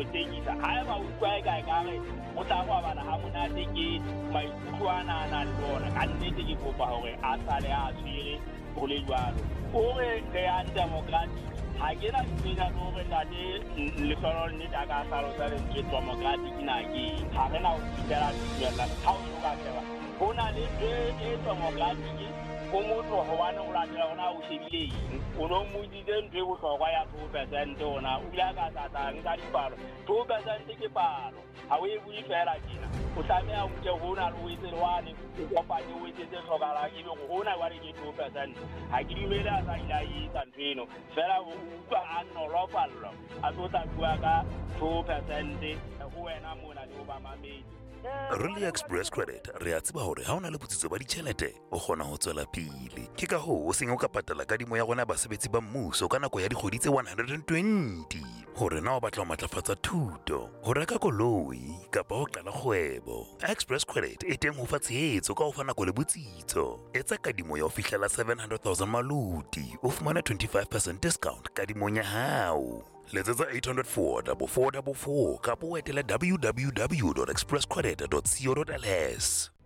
mo tekisa ha ba utlwa e ka re o tla go bana ha monate ke maikutlo ana le bona ka nnete ke kopa hore a sale a tshwere go le jwalo o re re a democracy ha ke na tsena no re la le solo ni daga salo sa le democratic na ke ha re na o tsela tsela ha o ka tsela bona le democratic o motho ho bana o latela ona o shebile o no mo dile ntwe go hlokwa ya 2% ona o ile ka tata nka dipalo 2% ke palo ha o e bui fela dina o tsamea o ke hona le o itse lwane o kopanye o itse hlokala ke go hona wa re ke 2% ha ke dumela sa ila yi tantweno fela o utlwa a nolofallo a tota bua ka 2% go wena mona le ba mamedi Relay Express Credit re a tseba hore ha ona le botsitso ba ditjhelete o kgona ho tswela pele ke ka ho o seng o ka patala kadimo ya rona basebetsi ba mmuso ka nako ya dikgwedi tse 120 hore na o batla ho matlafatsa thuto ho reka koloi kapa ho qala kgwebo. Express Credit e teng ho fa tshehetso ka ho fana ka le botsitso etsa kadimo ya ho fihlela 700,000 maluti o fumana 25% discount kadimong ya hao. Letsetsa 800-444-444 kapa o etela www.expresscredit.co.ls.